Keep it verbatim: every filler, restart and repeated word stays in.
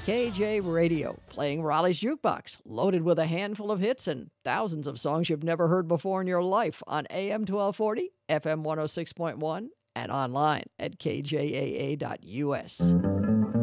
K J Radio, playing Raleigh's Jukebox, loaded with a handful of hits and thousands of songs you've never heard before in your life on A M twelve forty, F M one oh six point one, and online at K J A A dot U S.